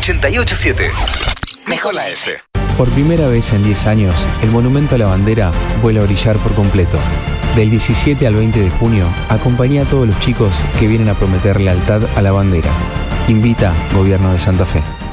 88.7. Mejor la F. Por primera vez en 10 años, el Monumento a la Bandera vuelve a brillar por completo. Del 17 al 20 de junio, acompaña a todos los chicos que vienen a prometer lealtad a la bandera. Invita Gobierno de Santa Fe.